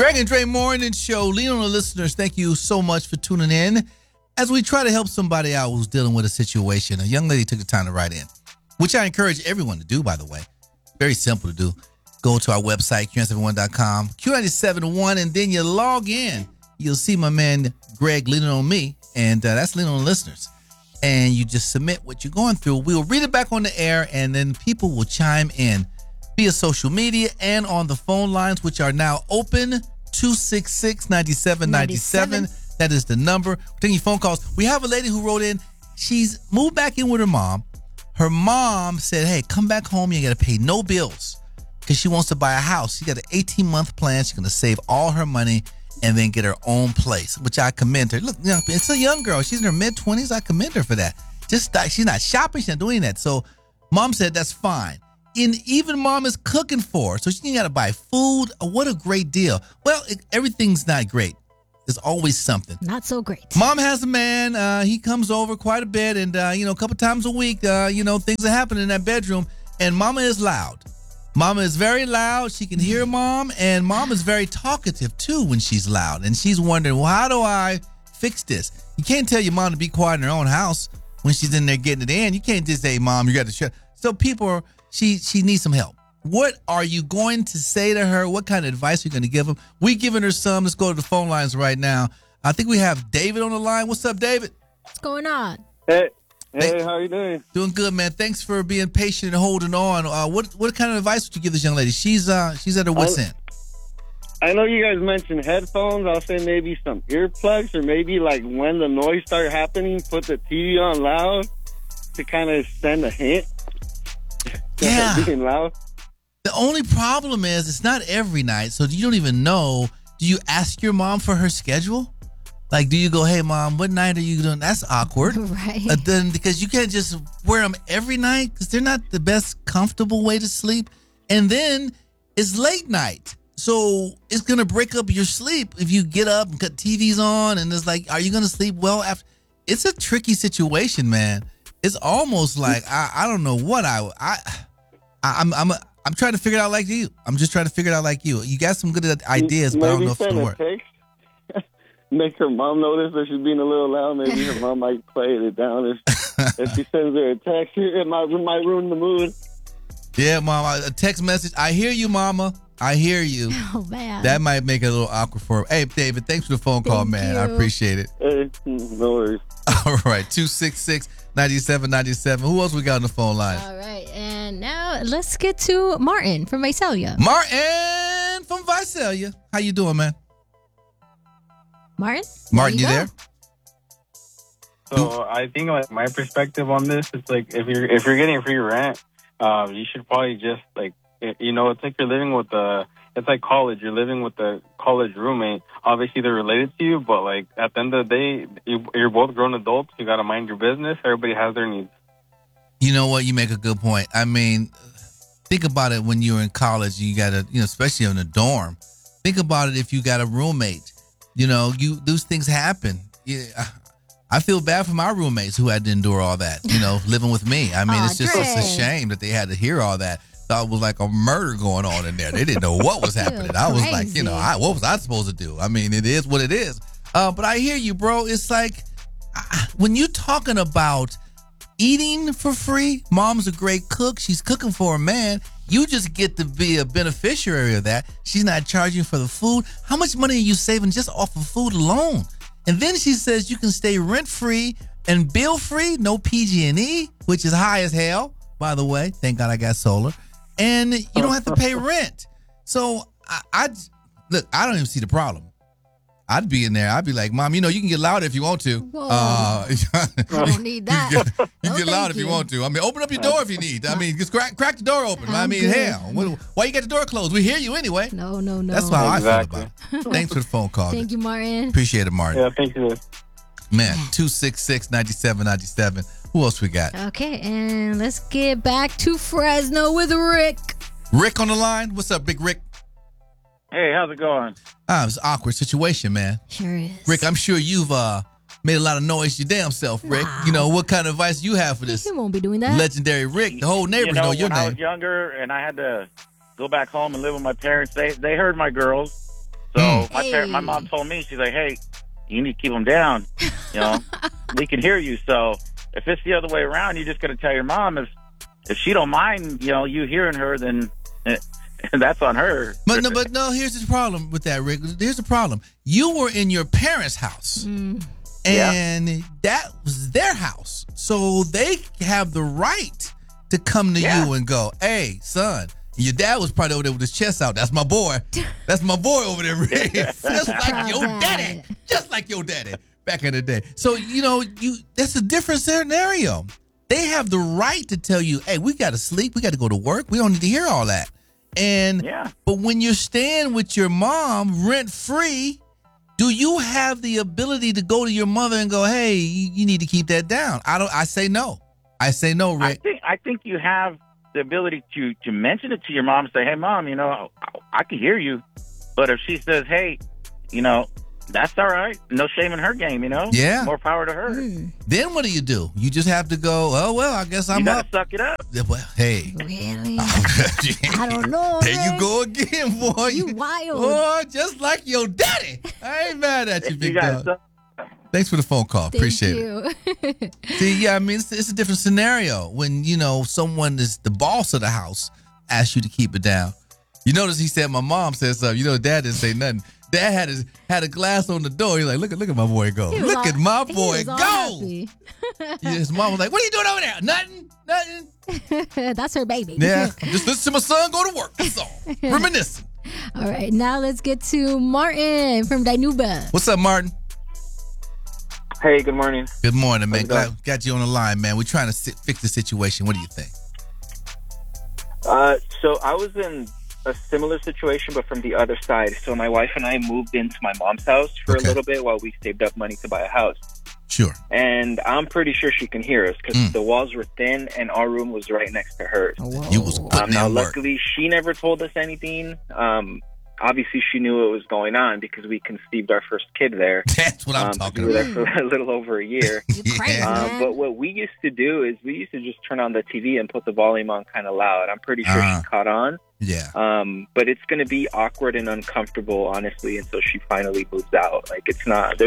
Greg and Dre Morning Show. Lean on the listeners. Thank you so much for tuning in as we try to help somebody out who's dealing with a situation. A young lady took the time to write in, which I encourage everyone to do, by the way. Very simple to do. Go to our website, Q971.com, Q971, and then you log in. You'll see my man Greg leaning on me, and that's leaning on the listeners. And you just submit what you're going through. We'll read it back on the air, and then people will chime in via social media and on the phone lines, which are now open, 266-9797. That is the number. We're taking your phone calls. We have a lady who wrote in. She's moved back in with her mom. Her mom said, hey, come back home. You ain't got to pay no bills because she wants to buy a house. She got an 18-month plan. She's going to save all her money and then get her own place, which I commend her. Look, it's a young girl. She's in her mid-20s. I commend her for that. She's not shopping. She's not doing that. So mom said that's fine. And even mom is cooking for her, so she ain't got to buy food. What a great deal. Well, everything's not great. There's always something. Not so great. Mom has a man. He comes over quite a bit, and a couple times a week, things are happening in that bedroom. And mama is loud. Mama is very loud. She can hear mom, and mom is very talkative too when she's loud. And she's wondering, well, how do I fix this? You can't tell your mom to be quiet in her own house when she's in there getting it in. You can't just say, Mom, you got to shut. So people are. She needs some help. What are you going to say to her? What kind of advice are you going to give them? We're giving her some. Let's go to the phone lines right now. I think we have David on the line. What's up, David? What's going on? Hey, how you doing? Doing good, man. Thanks for being patient and holding on. What kind of advice would you give this young lady? She's at her wit's end. I know you guys mentioned headphones. I'll say maybe some earplugs, or maybe like when the noise starts happening, put the TV on loud to kind of send a hint. Yeah. Being loud. The only problem is it's not every night, so you don't even know. Do you ask your mom for her schedule? Like, do you go, hey, Mom, what night are you doing? That's awkward. Right. Then because you can't just wear them every night because they're not the best comfortable way to sleep. And then it's late night. So it's going to break up your sleep if you get up and cut TVs on. And it's like, are you going to sleep well after? It's a tricky situation, man. It's almost like I don't know what I'm trying to figure it out like you. I'm just trying to figure it out like you. You got some good ideas, but I don't know if it's going to work. Make her mom notice that she's being a little loud. Maybe her mom might play it down if she sends her a text. It might ruin the mood. Yeah, Mom, a text message. I hear you, Mama. I hear you. Oh, man. That might make it a little awkward for her. Hey, David, thanks for the phone call, man. You. I appreciate it. Hey, no worries. All right, 266-9797. Who else we got on the phone line? All right, and now let's get to Martin from Visalia. Martin from Visalia. How you doing, man? Martin, you there? So I think like my perspective on this is like if you're getting free rent, you should probably just like it's like you're living with it's like college. You're living with a college roommate. Obviously, they're related to you, but like at the end of the day, you're both grown adults. You got to mind your business. Everybody has their needs. You know what? You make a good point. I mean, think about it when you're in college. You got to, especially in a dorm. Think about it if you got a roommate. Those things happen. Yeah, I feel bad for my roommates who had to endure all that. Living with me. I mean, it's a shame that they had to hear all that. Thought it was like a murder going on in there. They didn't know what was happening. I was like, what was I supposed to do? I mean, it is what it is. But I hear you, bro. It's like when you're talking about eating for free, mom's a great cook. She's cooking for a man. You just get to be a beneficiary of that. She's not charging for the food. How much money are you saving just off of food alone? And then she says you can stay rent-free and bill-free, no PG&E, which is high as hell, by the way. Thank God I got solar. And you don't have to pay rent. So I don't even see the problem. I'd be in there. I'd be like, Mom, you can get louder if you want to. I don't need that. You can get loud if you want to. I mean, open up your door if you need. I mean, just crack the door open. I mean, hell, why you got the door closed? We hear you anyway. No. That's how I feel about it. Thanks for the phone call. Thank you, Martin. Appreciate it, Martin. Yeah, thank you. Man, 266-9797. Who else we got? Okay, and let's get back to Fresno with Rick. Rick on the line. What's up, Big Rick? Hey, how's it going? It's an awkward situation, man. Sure is. Rick, I'm sure you've made a lot of noise your damn self, Rick. Wow. What kind of advice you have for this? He won't be doing that. Legendary Rick. The whole neighbors know your when name. I was younger and I had to go back home and live with my parents, they heard my girls. So Hey. my mom told me, she's like, hey, you need to keep them down. You know, we can hear you. So if it's the other way around, you just got to tell your mom if she don't mind, you know, you hearing her, then that's on her. But no. Here's the problem with that, Rick. Here's the problem. You were in your parents' house, and that was their house, so they have the right to come to you and go, "Hey, son." Your dad was probably over there with his chest out. That's my boy. That's my boy over there, Rick. Just like your daddy. Just like your daddy back in the day. So, you know, that's a different scenario. They have the right to tell you, hey, we got to sleep. We got to go to work. We don't need to hear all that. But when you're staying with your mom rent free, do you have the ability to go to your mother and go, hey, you need to keep that down? I say no. I say no, Rick. I think you have the ability to mention it to your mom and say, hey, mom, you know, I can hear you. But if she says, hey, you know, that's all right. No shame in her game, you know? Yeah. More power to her. Then what do? You just have to go, oh, well, I guess I'm gotta up. suck it up. Well, hey. Really? I don't know. There you go again, boy. You wild. Boy, just like your daddy. I ain't mad at you, big gotta dog. Thanks for the phone call. Appreciate it. See, yeah, I mean, it's a different scenario when, you know, someone is the boss of the house, asks you to keep it down. You notice he said my mom said something. You know, dad didn't say nothing. Dad had a glass on the door. He's like, look at my boy go. Look at my boy go. His mom was like, what are you doing over there? Nothing. That's her baby. Yeah, just listen to my son go to work. That's all. Reminiscing. All right, now let's get to Martin from Dinuba. What's up, Martin? Hey, good morning. Good morning, man. Glad got you on the line, man. We're trying to fix the situation. What do you think? So I was in a similar situation, but from the other side. So my wife and I moved into my mom's house for a little bit while we saved up money to buy a house. Sure. And I'm pretty sure she can hear us because the walls were thin and our room was right next to hers. You was putting now, in work. luckily, she never told us anything. Obviously, she knew what was going on because we conceived our first kid there. That's what I'm talking about. We were about. there for a little over a year. Yeah. But what we used to do is we used to just turn on the TV and put the volume on kind of loud. I'm pretty sure she caught on. Yeah. But it's going to be awkward and uncomfortable, honestly, until she finally moves out. Like, it's not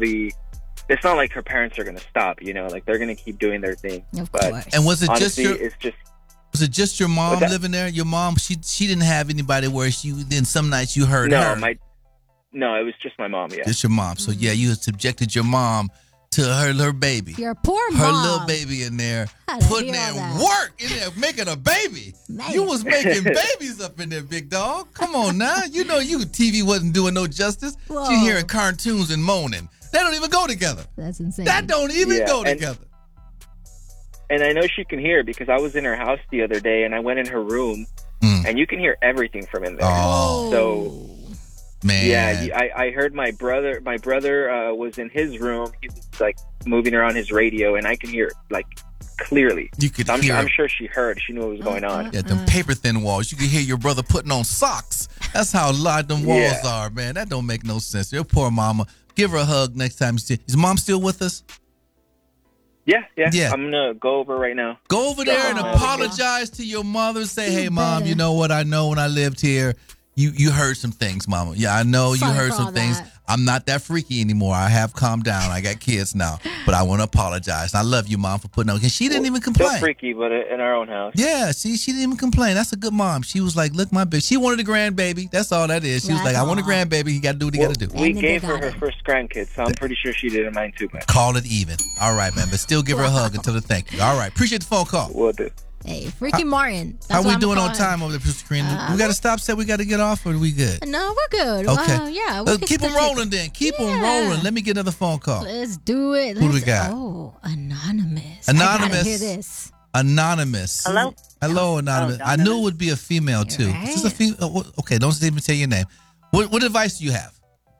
like her parents are going to stop, you know? Like, they're going to keep doing their thing. Of course. And was it honestly, was it just your mom living there? Your mom, she didn't have anybody where then some nights you heard her. No, it was just my mom, yeah. Just your mom. So, yeah, you had subjected your mom to her baby. Your poor mom. Her little baby in there, putting in work, in there, making a baby. Man. You was making babies up in there, big dog. Come on now. You know TV wasn't doing no justice. Whoa. She hearing cartoons and moaning. They don't even go together. That's insane. That don't even go together. And I know she can hear because I was in her house the other day and I went in her room and you can hear everything from in there. Oh. So, man. Yeah, I heard my brother was in his room. He was like moving around his radio and I can hear it like clearly. You could so hear. I'm sure she heard. She knew what was going on. Yeah, them paper thin walls. You could hear your brother putting on socks. That's how loud them walls are, man. That don't make no sense. Your poor mama. Give her a hug next time. Is mom still with us? Yeah. I'm going to go over right now. Go over there and apologize to your mother. Say, hey, Mom, you know what? I know when I lived here, you heard some things, Mama. Yeah, I know you heard some things. I'm not that freaky anymore. I have calmed down. I got kids now. But I want to apologize. And I love you, Mom, for putting on. Because she didn't even complain. Still freaky, but in our own house. Yeah, see, she didn't even complain. That's a good mom. She was like, look, my bitch. She wanted a grandbaby. That's all that is. She was like, I want a grandbaby. You got to do what you got to do. We gave her first grandkid, so I'm pretty sure she didn't mind too much. Call it even. All right, man. But still give her a hug until the thank you. All right. Appreciate the phone call. Will do. Hey, freaking Martin. How we doing on time over there, Mr. Green? We got to stop set. We got to get off, or are we good? No, we're good. Okay. Yeah. Keep them rolling then. Keep them rolling. Let me get another phone call. Let's do it. Who do we got? Oh, Anonymous. Anonymous. I gotta hear this. Anonymous. Hello? Hello, Anonymous. I knew it would be a female, too. Right. Is this a female? Okay, don't even tell your name. What advice do you have?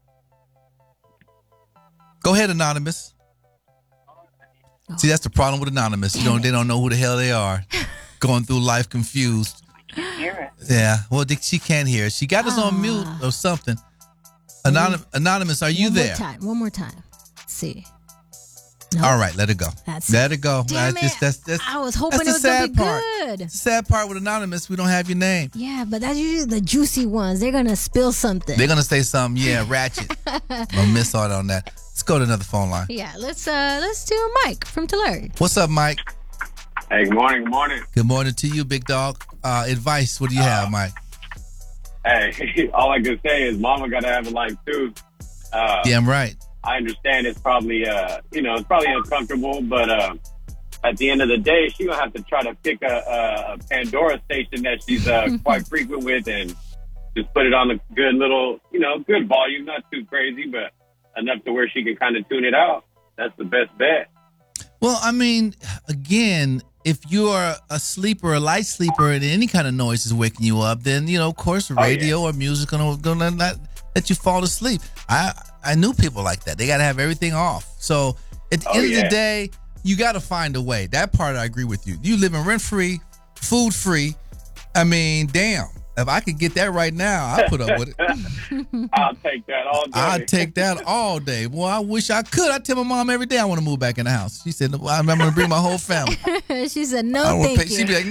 Go ahead, Anonymous. See, that's the problem with Anonymous. They don't know who the hell they are. Going through life confused. Hear it. Yeah. Well, she can't hear. She got us on mute or something. Anonymous, are you there? One more time. Let's see. Nope. All right, let it go. Let it go. Damn That's I was hoping that's it was the gonna sad be part. good. Sad part with Anonymous, we don't have your name. Yeah, but that's usually the juicy ones. They're gonna spill something. They're gonna say something, ratchet. I'll miss out on that. Let's go to another phone line. Yeah, let's do Mike from Tulare. What's up, Mike? Hey, good morning. Good morning. Good morning to you, big dog. Advice, what do you have, Mike? Hey, all I can say is mama got to have a life, too. Damn right. I understand it's probably, it's probably uncomfortable, but at the end of the day, she's going to have to try to pick a Pandora station that she's quite frequent with and just put it on a good little, good volume, not too crazy, but enough to where she can kind of tune it out. That's the best bet. Well, I mean, again, if you're a sleeper, a light sleeper, and any kind of noise is waking you up, then, of course, radio or music gonna not let you fall asleep. I knew people like that. They got to have everything off. So at the end of the day, you got to find a way. That part, I agree with you. You living rent-free, food-free. I mean, damn. If I could get that right now, I'd put up with it. I'll take that all day. I'd take that all day. Boy, I wish I could. I tell my mom every day I want to move back in the house. She said, I'm going to bring my whole family. She said, no, I don't wanna thank pay. you. She'd be like,